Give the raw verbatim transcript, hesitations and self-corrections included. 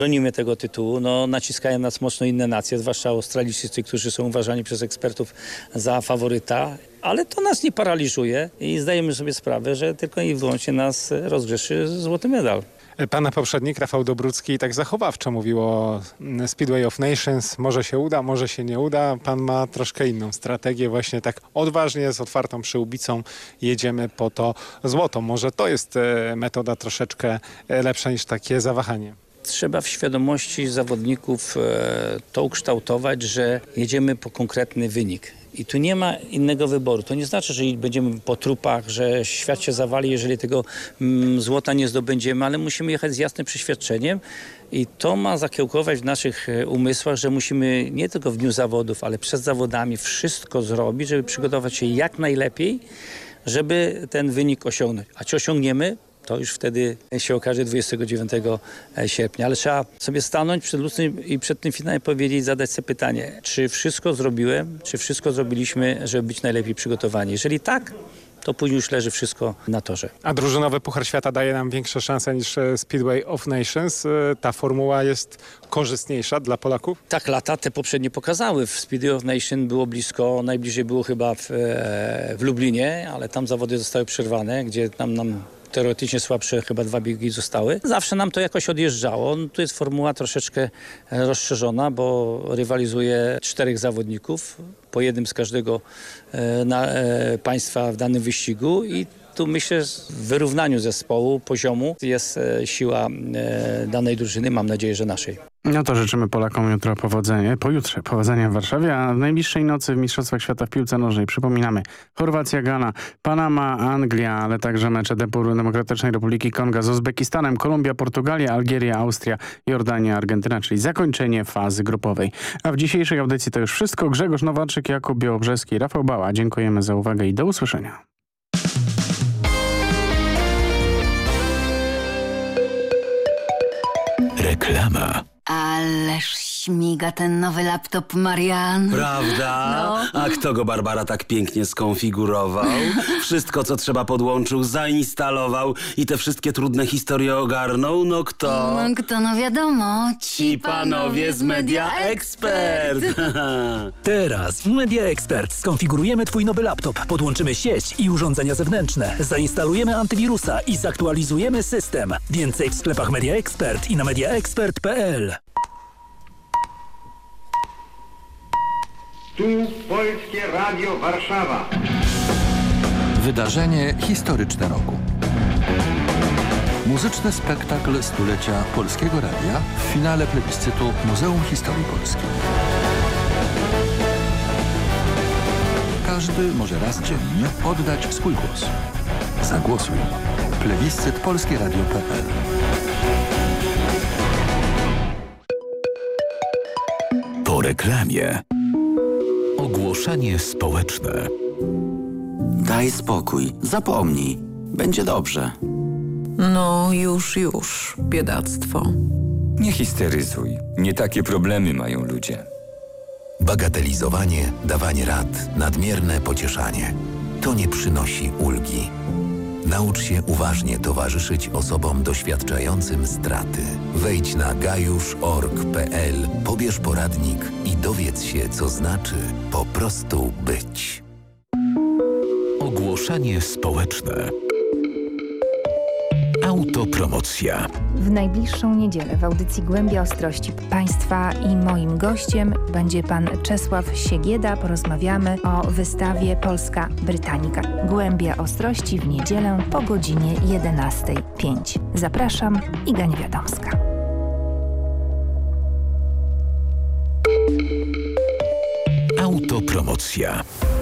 Bronimy tego tytułu, no, naciskają nas mocno inne nacje, zwłaszcza Australijczycy, którzy są uważani przez ekspertów za faworyta, ale to nas nie paraliżuje i zdajemy sobie sprawę, że tylko i wyłącznie nas rozgrzeszy złoty medal. Pana poprzednik Rafał Dobrucki tak zachowawczo mówił o Speedway of Nations. Może się uda, może się nie uda. Pan ma troszkę inną strategię. Właśnie tak odważnie, z otwartą przyłbicą jedziemy po to złoto. Może to jest metoda troszeczkę lepsza niż takie zawahanie. Trzeba w świadomości zawodników to ukształtować, że jedziemy po konkretny wynik. I tu nie ma innego wyboru. To nie znaczy, że będziemy po trupach, że świat się zawali, jeżeli tego mm, złota nie zdobędziemy, ale musimy jechać z jasnym przeświadczeniem i to ma zakiełkować w naszych umysłach, że musimy nie tylko w dniu zawodów, ale przed zawodami wszystko zrobić, żeby przygotować się jak najlepiej, żeby ten wynik osiągnąć. A czy osiągniemy? To już wtedy się okaże dwudziestego dziewiątego sierpnia. Ale trzeba sobie stanąć przed lustrem i przed tym finałem powiedzieć, zadać sobie pytanie, czy wszystko zrobiłem, czy wszystko zrobiliśmy, żeby być najlepiej przygotowani. Jeżeli tak, to później już leży wszystko na torze. A drużynowy Puchar Świata daje nam większe szanse niż Speedway of Nations. Ta formuła jest korzystniejsza dla Polaków? Tak, lata te poprzednie pokazały. W Speedway of Nations było blisko, najbliżej było chyba w, w Lublinie, ale tam zawody zostały przerwane, gdzie tam nam teoretycznie słabsze chyba dwa biegi zostały. Zawsze nam to jakoś odjeżdżało. No, tu jest formuła troszeczkę rozszerzona, bo rywalizuje czterech zawodników, po jednym z każdego e, na, e, państwa w danym wyścigu i tu myślę, że w wyrównaniu zespołu, poziomu jest e, siła e, danej drużyny, mam nadzieję, że naszej. No to życzymy Polakom jutro powodzenia, pojutrze powodzenia w Warszawie, a w najbliższej nocy w Mistrzostwach Świata w piłce nożnej przypominamy Chorwacja, Gana, Panama, Anglia, ale także mecze Demokratycznej Republiki Konga z Uzbekistanem, Kolumbia, Portugalia, Algieria, Austria, Jordania, Argentyna, czyli zakończenie fazy grupowej. A w dzisiejszej audycji to już wszystko. Grzegorz Nowaczyk, Jakub Białobrzeski, Rafał Bała. Dziękujemy za uwagę i do usłyszenia. Reklama. Ależ śmiga ten nowy laptop, Marian. Prawda? No. A kto go, Barbara, tak pięknie skonfigurował? Wszystko, co trzeba, podłączył, zainstalował i te wszystkie trudne historie ogarnął? No kto? No kto, no wiadomo. Ci panowie z Media Expert. Teraz w Media Expert skonfigurujemy twój nowy laptop, podłączymy sieć i urządzenia zewnętrzne, zainstalujemy antywirusa i zaktualizujemy system. Więcej w sklepach Media Expert i na media expert kropka p l. Tu Polskie Radio Warszawa. Wydarzenie historyczne roku. Muzyczny spektakl stulecia Polskiego Radia w finale plebiscytu Muzeum Historii Polski. Każdy może raz dziennie oddać swój głos. Zagłosuj. Plebiscyt polskie radio kropka p l. Po reklamie. Ogłoszenie społeczne. Daj spokój, zapomnij. Będzie dobrze. No już, już, biedactwo. Nie histeryzuj. Nie takie problemy mają ludzie. Bagatelizowanie, dawanie rad, nadmierne pocieszanie. To nie przynosi ulgi. Naucz się uważnie towarzyszyć osobom doświadczającym straty. Wejdź na gajusz kropka org kropka p l, pobierz poradnik i dowiedz się, co znaczy po prostu być. Ogłoszenie społeczne. Autopromocja. W najbliższą niedzielę w audycji Głębia Ostrości Państwa i moim gościem będzie pan Czesław Siegieda. Porozmawiamy o wystawie Polska Brytanika. Głębia Ostrości w niedzielę po godzinie jedenastej pięć. Zapraszam, Iga Niewiadomska. Autopromocja.